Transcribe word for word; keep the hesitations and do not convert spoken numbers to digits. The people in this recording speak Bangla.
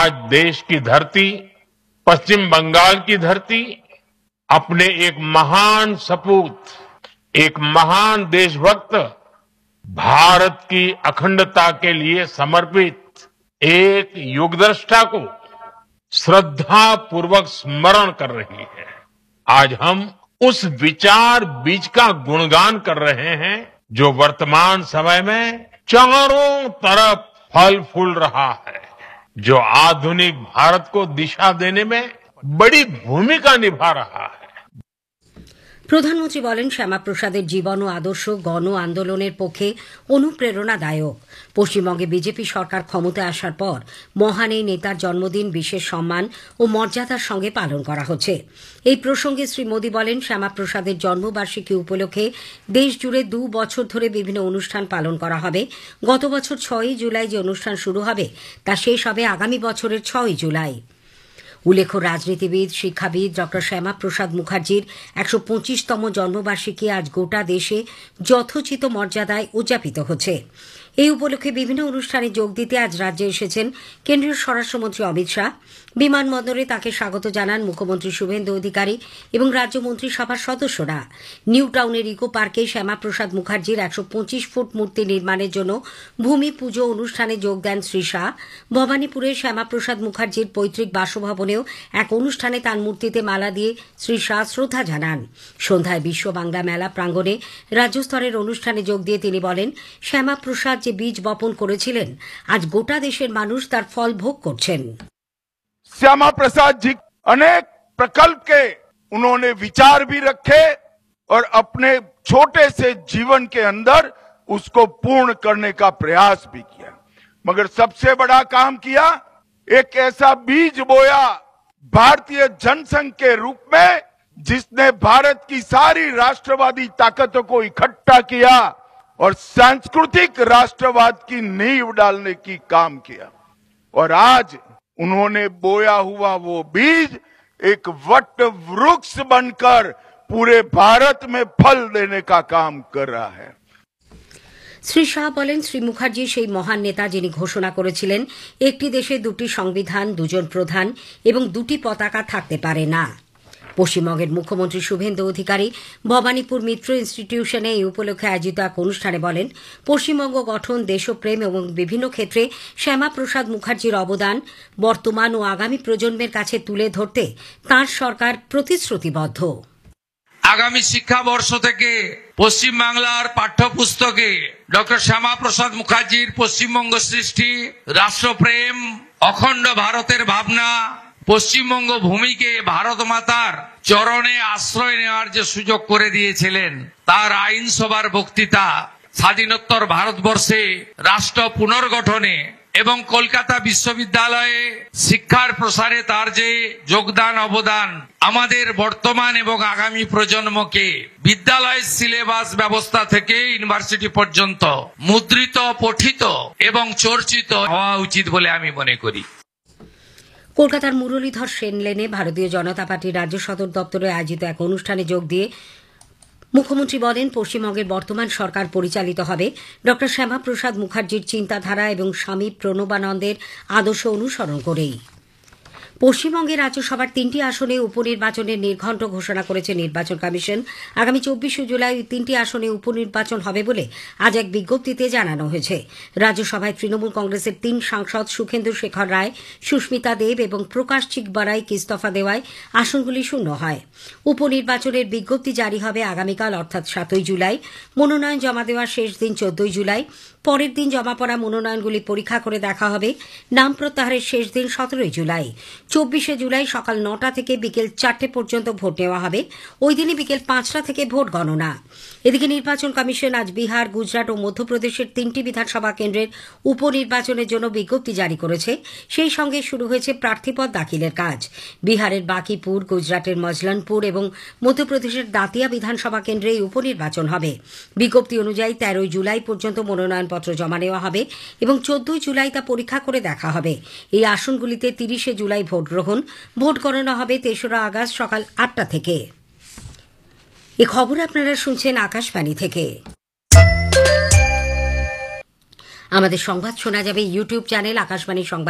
आज देश की धरती, पश्चिम बंगाल की धरती अपने एक महान सपूत, एक महान देशभक्त, भारत की अखंडता के लिए समर्पित एक युगदृष्टा को श्रद्धा पूर्वक स्मरण कर रही है। आज हम उस विचार बीज का गुणगान कर रहे हैं जो वर्तमान समय में चारों तरफ फल फूल रहा है, जो आधुनिक भारत को दिशा देने में बड़ी भूमिका निभा रहा है। প্রধানমন্ত্রী বলেন শ্যামাপ্রসাদের জীবন ও আদর্শ গণ আন্দোলনের পক্ষে অনুপ্রেরণাদায়ক। পশ্চিমবঙ্গে বিজেপি সরকার ক্ষমতায় আসার পর মহান এই নেতার জন্মদিন বিশেষ সম্মান ও মর্যাদার সঙ্গে পালন করা হচ্ছে। এই প্রসঙ্গে শ্রী মোদী বলেন শ্যামাপ্রসাদের জন্মবার্ষিকী উপলক্ষে দেশ জুড়ে দু বছর ধরে বিভিন্ন অনুষ্ঠান পালন করা হবে। গত বছর ছয়ই জুলাই যে অনুষ্ঠান শুরু হবে তা শেষ হবে আগামী বছরের ছয়ই জুলাই। উল্লেখ্য, রাজনীতিবিদ শিক্ষাবিদ ডক্টর শ্যামাপ্রসাদ মুখার্জির একশো পঁচিশতম জন্মবার্ষিকী আজ গোটা দেশে যথোচিত মর্যাদায় উদযাপিত হচ্ছে। এই উপলক্ষে বিভিন্ন অনুষ্ঠানে যোগ দিতে আজ রাজ্যে এসেছেন কেন্দ্রীয় স্বরাষ্ট্রমন্ত্রী অমিত শাহ। বিমানবন্দরে তাকে স্বাগত জানান মুখ্যমন্ত্রী শুভেন্দু অধিকারী এবং রাজ্য মন্ত্রিসভার সদস্যরা। নিউ টাউনের ইকো পার্কে শ্যামাপ্রসাদ মুখার্জির একশো পঁচিশ ফুট মূর্তি নির্মাণের জন্য ভূমি পুজো অনুষ্ঠানে যোগ দেন শ্রী শাহ। ভবানীপুরে শ্যামাপ্রসাদ মুখার্জির পৈতৃক বাসভবনেও এক অনুষ্ঠানে তাঁর মূর্তিতে মালা দিয়ে শ্রী শাহ শ্রদ্ধা জানান। সন্ধ্যায় বিশ্ব বাংলা মেলা প্রাঙ্গণে রাজ্যস্তরের অনুষ্ঠানে যোগ দিয়ে তিনি বলেন, শ্যামাপ্রসাদ যে বীজ বপন করেছিলেন আজ গোটা দেশের মানুষ তার ফল ভোগ করছেন। श्यामा प्रसाद जी अनेक प्रकल्प के उन्होंने विचार भी रखे और अपने छोटे से जीवन के अंदर उसको पूर्ण करने का प्रयास भी किया, मगर सबसे बड़ा काम किया, एक ऐसा बीज बोया भारतीय जनसंघ के रूप में जिसने भारत की सारी राष्ट्रवादी ताकतों को इकट्ठा किया और सांस्कृतिक राष्ट्रवाद की नींव डालने की काम किया। और आज उन्होंने बोया हुआ वो बीज एक वट वृक्ष बनकर पूरे भारत में फल देने का काम कर रहा है। শ্রী শাহ বলেন, শ্রী মুখার্জি সেই মহান নেতা যিনি ঘোষণা করেছিলেন একটি দেশে দুটি সংবিধান, দুজন প্রধান এবং দুটি পতাকা থাকতে পারে না। পশ্চিমবঙ্গের মুখ্যমন্ত্রী শুভেন্দু অধিকারী ভবানীপুর মিত্র ইনস্টিটিউশনে এই উপলক্ষে আয়োজিত এক অনুষ্ঠানে বলেন, পশ্চিমবঙ্গ গঠন, দেশপ্রেম এবং বিভিন্ন ক্ষেত্রে শ্যামাপ্রসাদ মুখার্জির অবদান বর্তমান ও আগামী প্রজন্মের কাছে তুলে ধরতে তাঁর সরকার প্রতিশ্রুতিবদ্ধ। আগামী শিক্ষাবর্ষ থেকে পশ্চিমবাংলার পাঠ্যপুস্তকে ডক্টর শ্যামাপ্রসাদ মুখার্জির পশ্চিমবঙ্গ সৃষ্টি, রাষ্ট্রপ্রেম, অখণ্ড ভারতের ভাবনা, পশ্চিমবঙ্গ ভূমিকে ভারত মাতার চরণে আশ্রয় নেওয়ার যে সুযোগ করে দিয়েছিলেন, তার আইনসভার বক্তৃতা, স্বাধীনোত্তর ভারতবর্ষে রাষ্ট্র পুনর্গঠনে এবং কলকাতা বিশ্ববিদ্যালয়ে শিক্ষার প্রসারে তার যে যোগদান অবদান আমাদের বর্তমান এবং আগামী প্রজন্মকে বিদ্যালয়ের সিলেবাস ব্যবস্থা থেকে ইউনিভার্সিটি পর্যন্ত মুদ্রিত, পঠিত এবং চর্চিত হওয়া উচিত বলে আমি মনে করি। কলকাতার মুরলীধর সেন লেনে ভারতীয় জনতা পার্টির রাজ্য সদর দপ্তরে আয়োজিত এক অনুষ্ঠানে যোগ দিয়ে মুখ্যমন্ত্রী বলেন, পশ্চিমবঙ্গের বর্তমান সরকার পরিচালিত হবে ডক্টর শ্যামাপ্রসাদ মুখার্জির চিন্তাধারা এবং স্বামী প্রণবানন্দের আদর্শ অনুসরণ করেই। পশ্চিমবঙ্গে রাজ্যসভার তিনটি আসনে উপনির্বাচনের নির্ঘণ্ট ঘোষণা করেছে নির্বাচন কমিশন। আগামী চব্বিশে জুলাই তিনটি আসনে উপনির্বাচন হবে বলে আজ এক বিজ্ঞপ্তিতে জানানো হয়েছে। রাজ্যসভায় তৃণমূল কংগ্রেসের তিন সাংসদ সুখেন্দু শেখর রায়, সুস্মিতা দেব এবং প্রকাশ চিকবারাইকে ইস্তফা দেওয়ায় আসনগুলি শূন্য হয়। উপনির্বাচনের বিজ্ঞপ্তি জারি হবে আগামীকাল অর্থাৎ সাতই জুলাই। মনোনয়ন জমা দেওয়ার শেষ দিন চোদ্দই জুলাই। পরের দিন জমা পড়া মনোনয়নগুলি পরীক্ষা করে দেখা হবে। নাম প্রত্যাহারের শেষ দিন সতেরোই জুলাই। চব্বিশে জুলাই সকাল নটা থেকে বিকেল চারটে পর্যন্ত ভোট নেওয়া হবে। ওই দিনই বিকেল পাঁচটা থেকে ভোট গণনা। এদিকে নির্বাচন কমিশন আজ বিহার, গুজরাট ও মধ্যপ্রদেশের তিনটি বিধানসভা কেন্দ্রের উপনির্বাচনের জন্য বিজ্ঞপ্তি জারি করেছে। সেই সঙ্গে শুরু হয়েছে প্রার্থীপদ দাখিলের কাজ। বিহারের বাকিপুর, গুজরাটের মজলনপুর এবং মধ্যপ্রদেশের দাতিয়া বিধানসভা কেন্দ্রে এই উপনির্বাচন হবে। বিজ্ঞপ্তি অনুযায়ী তেরোই জুলাই পর্যন্ত মনোনয়নপত্র জমা নেওয়া হবে এবং চোদ্দই জুলাই তা পরীক্ষা করে দেখা হবে। এই আসনগুলিতে তিরিশে জুলাই ভোট গ্রহণ। ভোট গণনা হবে তেসরা আগস্ট সকাল আটটা থেকে। এ খবর আপনারা শুনছেন আকাশবাণী থেকে। আমাদের সংবাদ শোনা যাবে ইউটিউব চ্যানেল আকাশবাণী সংবাদ